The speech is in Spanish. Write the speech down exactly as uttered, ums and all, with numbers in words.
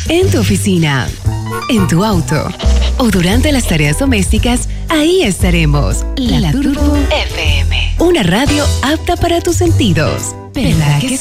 en tu oficina, en tu auto o durante las tareas domésticas, ahí estaremos. La, la Turbo F M. Una radio apta para tus sentidos. ¿Verdad que sí?